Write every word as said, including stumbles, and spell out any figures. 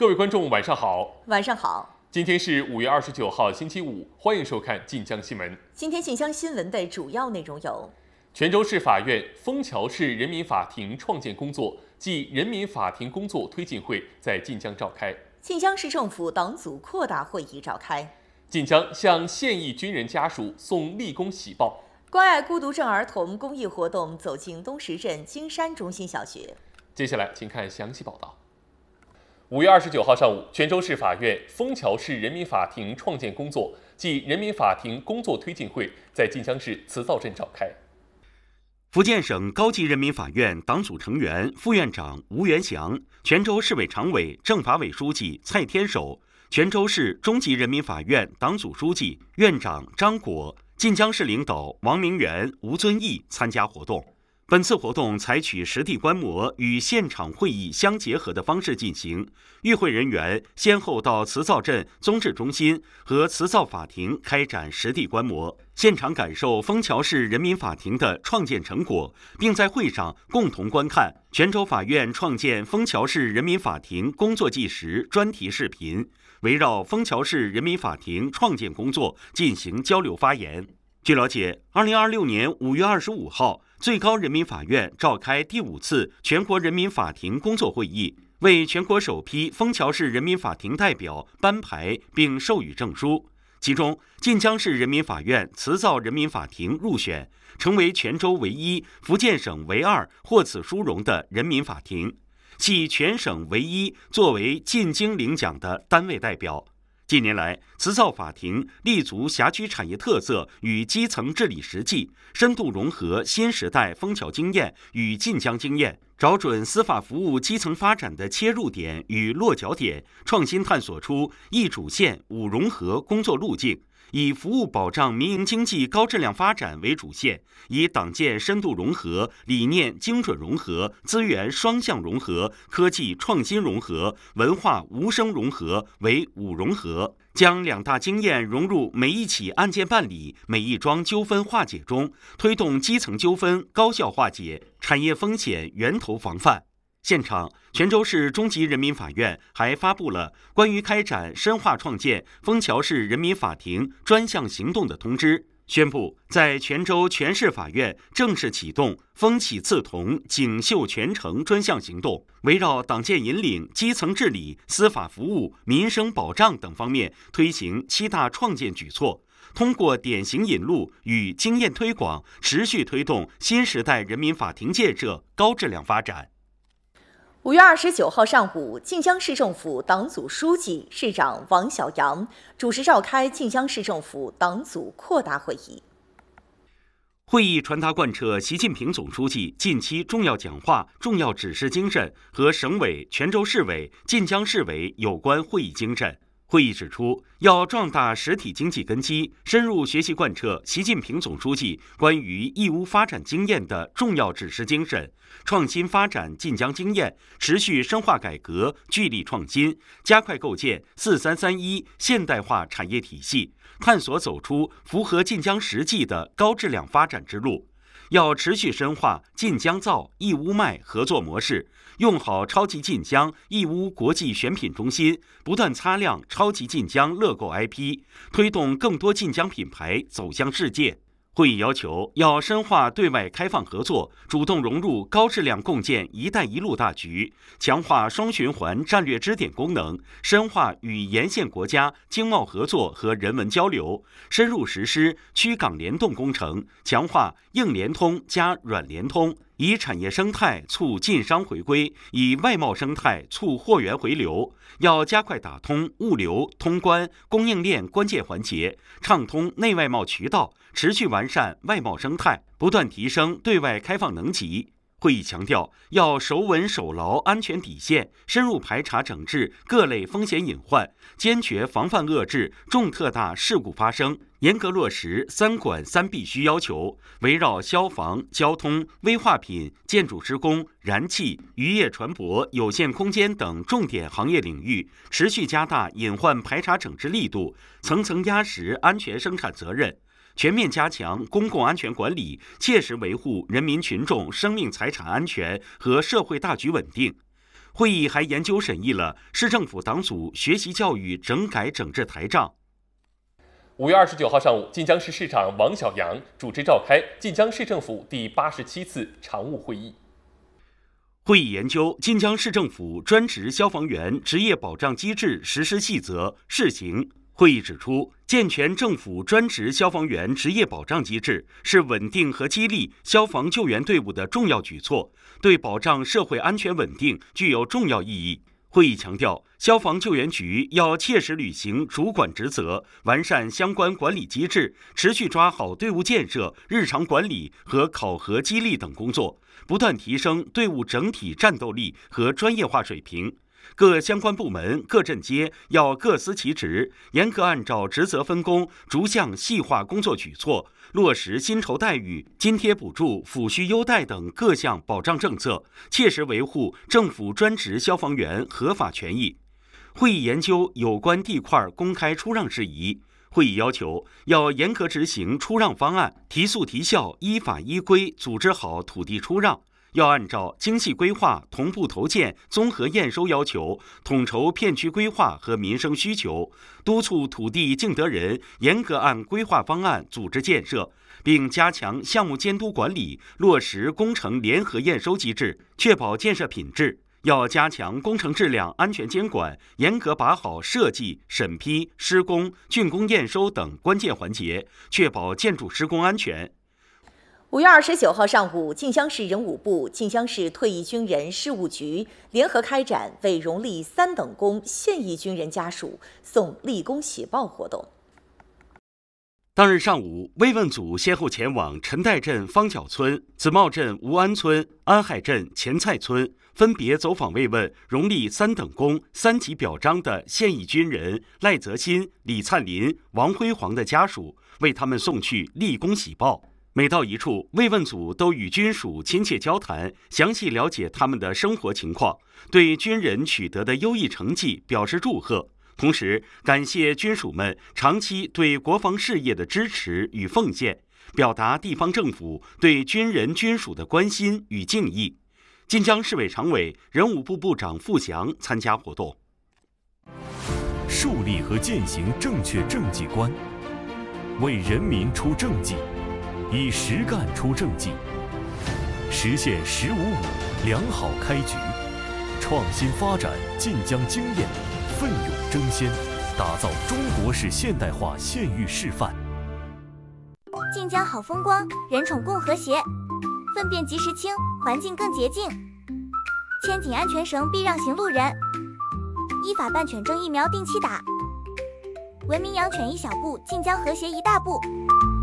各位观众，晚上好。 晚上好。 今天是五月二十九号，星期五，欢迎收看晋江新闻。 今天晋江新闻的主要内容有： 泉州市法院枫桥市人民法庭创建工作暨人民法庭工作推进会在晋江召开； 晋江市政府党组扩大会议召开； 晋江向现役军人家属送立功喜报； 关爱孤独症儿童公益活动走进东石镇金山中心小学。 接下来，请看详细报道。五月二十九号上午，泉州市法院枫桥市人民法庭创建工作暨人民法庭工作推进会在晋江市磁灶镇召开。 福建省高级人民法院党组成员、副院长吴元祥，泉州市委常委、政法委书记蔡天守，泉州市中级人民法院党组书记、院长张果，晋江市领导王明元、吴尊义参加活动。本次活动采取实地观摩与现场会议相结合的方式进行，与会人员先后到磁灶镇综治中心和磁灶法庭开展实地观摩，现场感受枫桥市人民法庭的创建成果，并在会上共同观看泉州法院创建枫桥市人民法庭工作纪实专题视频，围绕枫桥市人民法庭创建工作进行交流发言。据了解，二零二六年五月二十五号，最高人民法院召开第五次全国人民法庭工作会议，为全国首批枫桥市人民法庭代表颁牌并授予证书。其中，晋江市人民法院磁灶人民法庭入选，成为泉州唯一、福建省唯二获此殊荣的人民法庭，系全省唯一作为进京领奖的单位代表。近年来，磁灶法庭立足辖区产业特色与基层治理实际，深度融合新时代枫桥经验与晋江经验，找准司法服务基层发展的切入点与落脚点，创新探索出一主线、五融合工作路径，以服务保障民营经济高质量发展为主线，以党建深度融合、理念精准融合、资源双向融合、科技创新融合、文化无声融合为五融合，将两大经验融入每一起案件办理、每一桩纠纷化解中，推动基层纠纷高效化解、产业风险源头防范。现场，泉州市中级人民法院还发布了关于开展深化创建枫桥市人民法庭专项行动的通知，宣布在泉州全市法院正式启动枫起刺桐、锦绣全城专项行动，围绕党建引领、基层治理、司法服务、民生保障等方面推行七大创建举措，通过典型引路与经验推广，持续推动新时代人民法庭建设高质量发展。 五月二十九号上午，晋江市政府党组书记、市长王小阳主持召开晋江市政府党组扩大会议。 会议传达贯彻习近平总书记近期重要讲话、重要指示精神和省委、泉州市委、晋江市委有关会议精神。会议指出，要壮大实体经济根基，深入学习贯彻习近平总书记关于义乌发展经验的重要指示精神，创新发展晋江经验，持续深化改革，聚力创新，加快构建“四三三一”现代化产业体系，探索走出符合晋江实际的高质量发展之路。要持续深化晋江造、义乌卖合作模式，用好超级晋江、义乌国际选品中心，不断擦亮超级晋江乐购 I P， 推动更多晋江品牌走向世界。会议要求要深化对外开放合作，主动融入高质量共建“一带一路”大局，强化双循环战略支点功能，深化与沿线国家经贸合作和人文交流，深入实施区港联动工程，强化硬联通加软联通，以产业生态促晋商回归，以外贸生态促货源回流。要加快打通物流、通关、供应链关键环节，畅通内外贸渠道，持续完善外贸生态，不断提升对外开放能级。会议强调，要守稳守牢安全底线，深入排查整治各类风险隐患，坚决防范遏制重特大事故发生，严格落实三管三必须要求，围绕消防、交通、危化品、建筑施工、燃气、渔业船舶、有限空间等重点行业领域，持续加大隐患排查整治力度，层层压实安全生产责任。全面加强公共安全管理，切实维护人民群众生命财产安全和社会大局稳定。 会议还研究审议了市政府党组学习教育整改整治台账。 五月二十九号上午，晋江市市长王小杨主持召开晋江市政府第八十七次常务会议。 会议研究晋江市政府专职消防员职业保障机制实施细则试行。会议指出，健全政府专职消防员职业保障机制是稳定和激励消防救援队伍的重要举措，对保障社会安全稳定具有重要意义。会议强调，消防救援局要切实履行主管职责，完善相关管理机制，持续抓好队伍建设、日常管理和考核激励等工作，不断提升队伍整体战斗力和专业化水平。各相关部门、各镇街要各司其职，严格按照职责分工，逐项细化工作举措，落实薪酬待遇、津贴补助、抚恤优待等各项保障政策，切实维护政府专职消防员合法权益。会议研究有关地块公开出让事宜。会议要求要严格执行出让方案，提速提效，依法依规组织好土地出让。要按照精细规划、同步投建、综合验收要求，统筹片区规划和民生需求，督促土地竞得人严格按规划方案组织建设，并加强项目监督管理，落实工程联合验收机制，确保建设品质。要加强工程质量安全监管，严格把好设计、审批、施工、竣工验收等关键环节，确保建筑施工安全。 五月二十九号上午，晋江市人武部、晋江市退役军人事务局联合开展为荣立三等功现役军人家属送立功喜报活动。 当日上午，慰问组先后前往陈岱镇方角村、子茂镇吴安村、安海镇前蔡村，分别走访慰问荣立三等功、三级表彰的现役军人赖泽新、李灿林、王辉煌的家属，为他们送去立功喜报。每到一处，慰问组都与军属亲切交谈，详细了解他们的生活情况，对军人取得的优异成绩表示祝贺，同时感谢军属们长期对国防事业的支持与奉献，表达地方政府对军人军属的关心与敬意。晋江市委常委、人武部部长傅翔参加活动。 树立和践行正确政绩观，为人民出政绩，以实干出政绩，实现“十五五”良好开局，创新发展晋江经验，奋勇争先，打造中国式现代化县域示范。 晋江好风光，人宠共和谐，粪便及时清，环境更洁净。牵紧安全绳避让行路人，依法办犬证疫苗定期打。文明养犬一小步，晋江和谐一大步。